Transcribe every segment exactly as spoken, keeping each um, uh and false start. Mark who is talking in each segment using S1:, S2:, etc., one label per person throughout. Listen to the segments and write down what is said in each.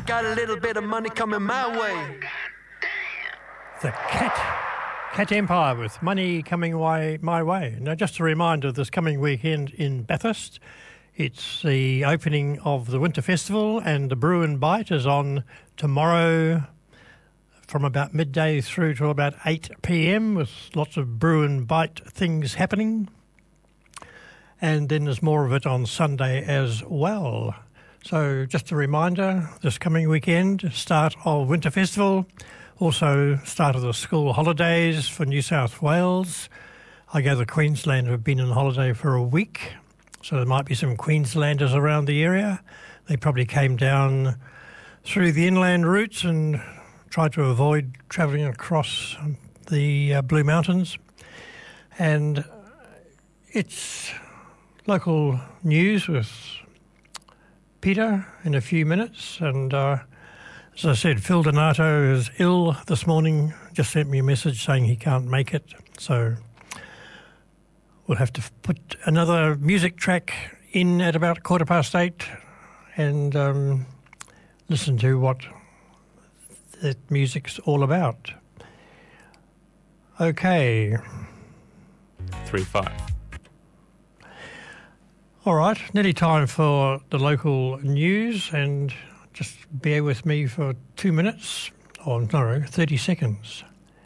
S1: got a little bit of money coming my way.
S2: The Cat, Cat Empire with money coming way, my way. Now, just a reminder, this coming weekend in Bathurst, it's the opening of the Winter Festival, and the Brew and Bite is on tomorrow from about midday through to about eight p.m. with lots of brew and bite things happening. And then there's more of it on Sunday as well. So just a reminder, this coming weekend, start of Winter Festival, also start of the school holidays for New South Wales. I gather Queensland have been on holiday for a week, so there might be some Queenslanders around the area. They probably came down through the inland routes and tried to avoid travelling across the uh, Blue Mountains. And it's local news with Peter in a few minutes, and uh, as I said, Phil Donato is ill this morning, just sent me a message saying he can't make it, so we'll have to put another music track in at about quarter past eight and um, listen to what that music's all about. Okay.
S3: Three five.
S2: All right, nearly time for the local news, and just bear with me for two minutes, or no, thirty seconds.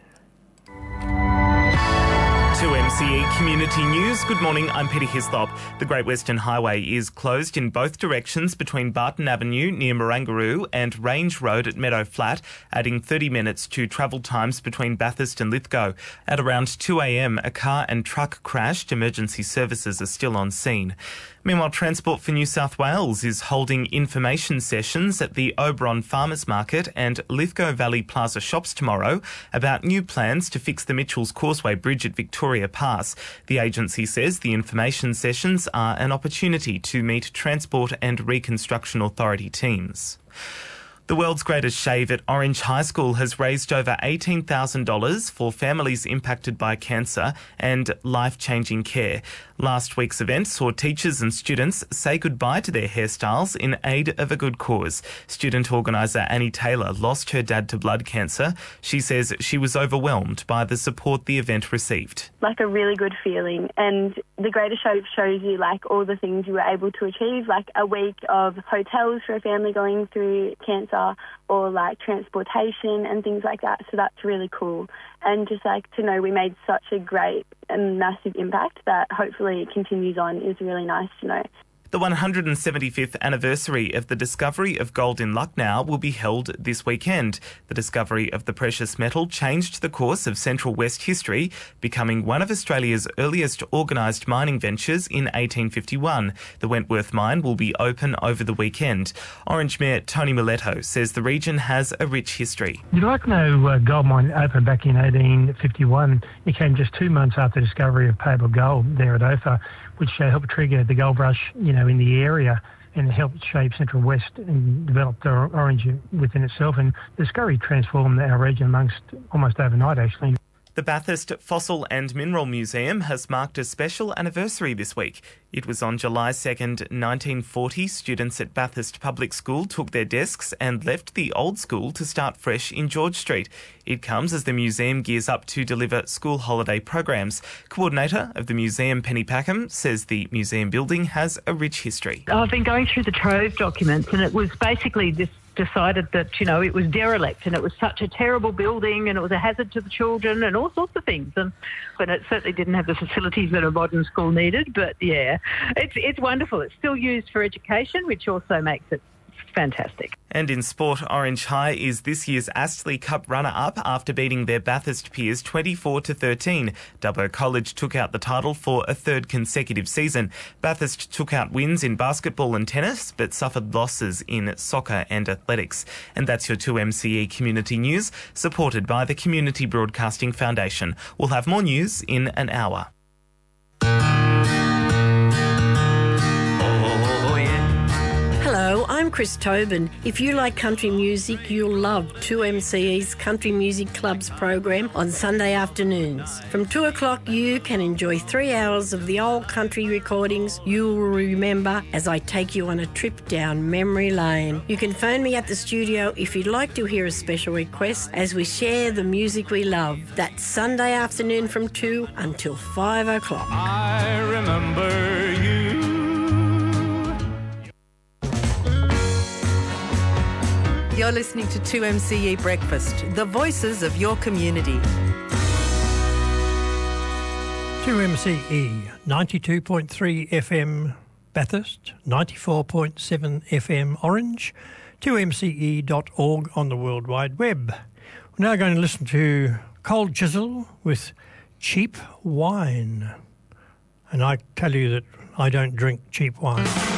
S3: two M C E Community News. Good morning, I'm Peter Hislop. The Great Western Highway is closed in both directions between Barton Avenue near Marangaroo and Range Road at Meadow Flat, adding thirty minutes to travel times between Bathurst and Lithgow. At around two a.m, a car and truck crashed. Emergency services are still on scene. Meanwhile, Transport for New South Wales is holding information sessions at the Oberon Farmers Market and Lithgow Valley Plaza shops tomorrow about new plans to fix the Mitchells Causeway Bridge at Victoria Pass. The agency says the information sessions are an opportunity to meet Transport and Reconstruction Authority teams. The world's greatest shave at Orange High School has raised over eighteen thousand dollars for families impacted by cancer and life-changing care. Last week's event saw teachers and students say goodbye to their hairstyles in aid of a good cause. Student organiser Annie Taylor lost her dad to blood cancer. She says she was overwhelmed by the support the event received.
S4: Like a really good feeling, and the Greatest Shave shows you like all the things you were able to achieve, like a week of hotels for a family going through cancer, or like transportation and things like that. So that's really cool. And just like to know we made such a great and massive impact that hopefully it continues on is really nice to know.
S3: The one hundred seventy-fifth anniversary of the discovery of gold in Lucknow will be held this weekend. The discovery of the precious metal changed the course of Central West history, becoming one of Australia's earliest organised mining ventures in eighteen fifty-one. The Wentworth mine will be open over the weekend. Orange Mayor Tony Miletto says the region has a rich history.
S5: The Lucknow uh, gold mine opened back in eighteen fifty-one. It came just two months after the discovery of payable gold there at Ophir, which uh, helped trigger the gold rush, you know, in the area, and it helped shape Central West and develop the Orange within itself. And the discovery transformed our region amongst almost overnight, actually.
S3: The Bathurst Fossil and Mineral Museum has marked a special anniversary this week. It was on July second, nineteen forty, students at Bathurst Public School took their desks and left the old school to start fresh in George Street. It comes as the museum gears up to deliver school holiday programs. Coordinator of the museum, Penny Packham, says the museum building has a rich history.
S6: I've been going through the Trove documents, and it was basically this decided that, you know, it was derelict and it was such a terrible building and it was a hazard to the children and all sorts of things. And, and it certainly didn't have the facilities that a modern school needed. But, yeah, it's it's wonderful. It's still used for education, which also makes it fantastic.
S3: And in sport, Orange High is this year's Astley Cup runner-up after beating their Bathurst peers twenty-four to thirteen. Dubbo College took out the title for a third consecutive season. Bathurst took out wins in basketball and tennis, but suffered losses in soccer and athletics. And that's your two M C E Community News, supported by the Community Broadcasting Foundation. We'll have more news in an hour.
S7: Hello, I'm Chris Tobin. If you like country music, you'll love two M C E's Country Music Club's program on Sunday afternoons. From two o'clock, you can enjoy three hours of the old country recordings you'll remember as I take you on a trip down memory lane. You can phone me at the studio if you'd like to hear a special request as we share the music we love. That's Sunday afternoon from two until five o'clock.
S8: I remember you.
S9: You're listening to two M C E Breakfast, the voices of your community.
S2: two M C E, ninety-two point three F M Bathurst, ninety-four point seven F M Orange, two M C E dot org on the World Wide Web. We're now going to listen to Cold Chisel with Cheap Wine. And I tell you that I don't drink cheap wine.